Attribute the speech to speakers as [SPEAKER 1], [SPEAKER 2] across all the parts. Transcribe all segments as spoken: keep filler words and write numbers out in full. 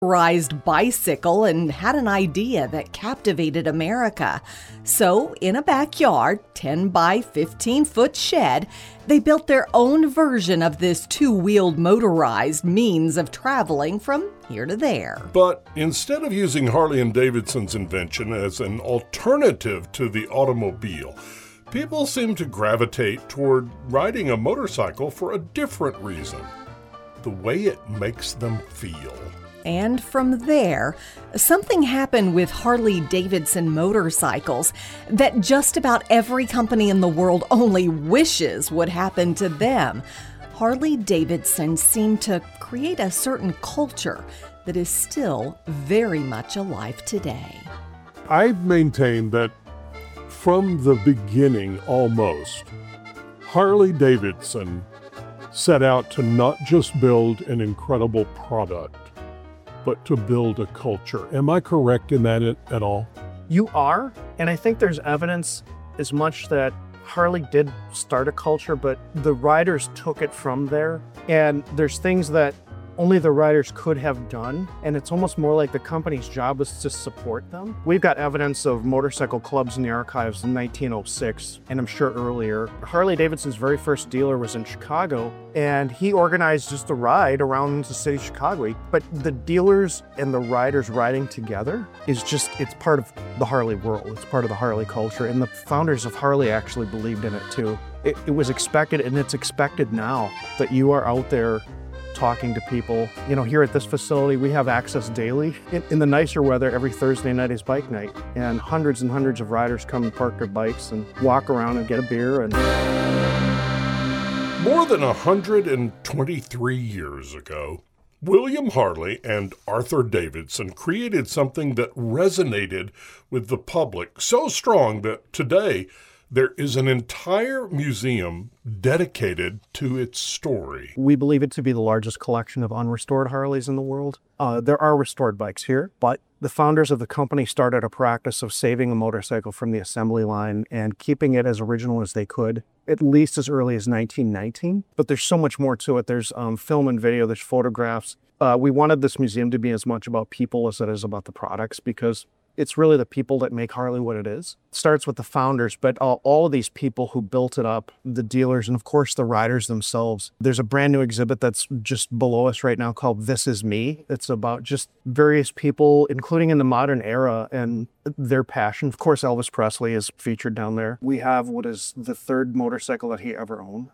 [SPEAKER 1] motorized bicycle and had an idea that captivated America. So, in a backyard, ten by fifteen foot shed, they built their own version of this two-wheeled motorized means of traveling from here to there.
[SPEAKER 2] But instead of using Harley and Davidson's invention as an alternative to the automobile, people seem to gravitate toward riding a motorcycle for a different reason: the way it makes them feel.
[SPEAKER 1] And from there, something happened with Harley-Davidson motorcycles that just about every company in the world only wishes would happen to them. Harley-Davidson seemed to create a certain culture that is still very much alive today.
[SPEAKER 3] I maintain that from the beginning, almost, Harley-Davidson set out to not just build an incredible product, but to build a culture. Am I correct in that at all?
[SPEAKER 4] You are, and I think there's evidence as much that Harley did start a culture, but the riders took it from there. And there's things that only the riders could have done, and it's almost more like the company's job was to support them. We've got evidence of motorcycle clubs in the archives in nineteen oh six, and I'm sure earlier. Harley-Davidson's very first dealer was in Chicago, and he organized just a ride around the city of Chicago. But the dealers and the riders riding together is just, it's part of the Harley world. It's part of the Harley culture, and the founders of Harley actually believed in it too. It, it was expected, and it's expected now, that you are out there talking to people. You know, here at this facility, we have access daily. In, in the nicer weather, every Thursday night is bike night, and hundreds and hundreds of riders come and park their bikes and walk around and get a beer. And
[SPEAKER 2] more than one hundred twenty-three years ago, William Harley and Arthur Davidson created something that resonated with the public so strong that today there is an entire museum dedicated to its story.
[SPEAKER 4] We believe it to be the largest collection of unrestored Harleys in the world. Uh, there are restored bikes here, but the founders of the company started a practice of saving a motorcycle from the assembly line and keeping it as original as they could, at least as early as nineteen nineteen. But there's so much more to it. There's um, film and video, there's photographs. Uh, we wanted this museum to be as much about people as it is about the products, because it's really the people that make Harley what it is. It starts with the founders, but all, all of these people who built it up, the dealers, and of course the riders themselves. There's a brand new exhibit that's just below us right now called This Is Me. It's about just various people, including in the modern era, and their passion. Of course, Elvis Presley is featured down there. We have what is the third motorcycle that he ever owned.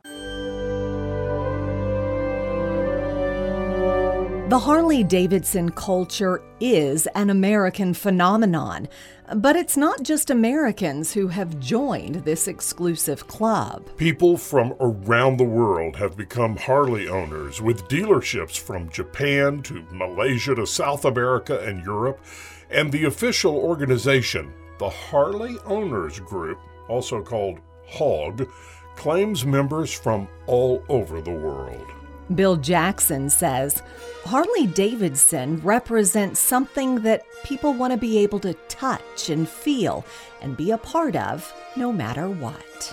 [SPEAKER 1] The Harley-Davidson culture is an American phenomenon, but it's not just Americans who have joined this exclusive club.
[SPEAKER 2] People from around the world have become Harley owners, with dealerships from Japan to Malaysia to South America and Europe, and the official organization, the Harley Owners Group, also called HOG, claims members from all over the world.
[SPEAKER 1] Bill Jackson says Harley-Davidson represents something that people want to be able to touch and feel and be a part of no matter what.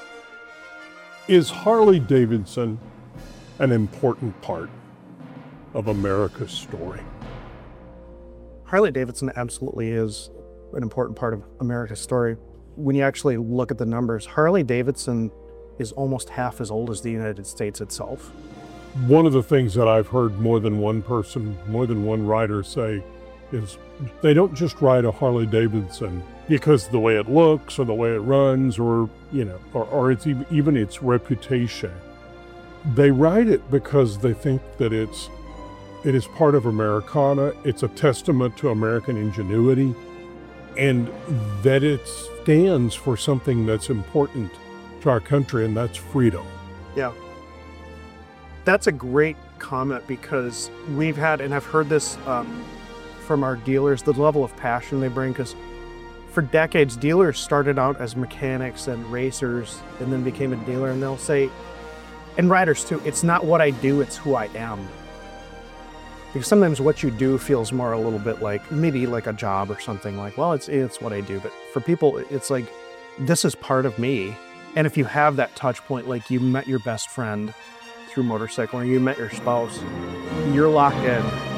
[SPEAKER 3] Is Harley-Davidson an important part of America's story?
[SPEAKER 4] Harley-Davidson absolutely is an important part of America's story. When you actually look at the numbers, Harley-Davidson is almost half as old as the United States itself.
[SPEAKER 3] One of the things that I've heard more than one person, more than one rider say is they don't just ride a Harley-Davidson because the way it looks or the way it runs or, you know, or, or it's even, even its reputation. They ride it because they think that it's it is part of Americana, it's a testament to American ingenuity, and that it stands for something that's important to our country, and that's freedom.
[SPEAKER 4] Yeah. That's a great comment, because we've had, and I've heard this um, from our dealers, the level of passion they bring, because for decades, dealers started out as mechanics and racers and then became a dealer, and they'll say, and riders too, it's not what I do, it's who I am. Because sometimes what you do feels more a little bit like, maybe like a job or something, like, well, it's, it's what I do. But for people, it's like, this is part of me. And if you have that touch point, like you met your best friend through motorcycling, or you met your spouse, you're locked in.